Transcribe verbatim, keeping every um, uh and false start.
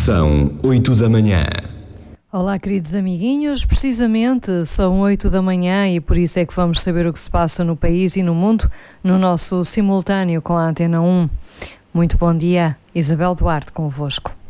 São oito da manhã. Olá, queridos amiguinhos, precisamente são oito da manhã e por isso é que vamos saber o que se passa no país e no mundo no nosso simultâneo com a Antena um. Muito bom dia, Isabel Duarte convosco.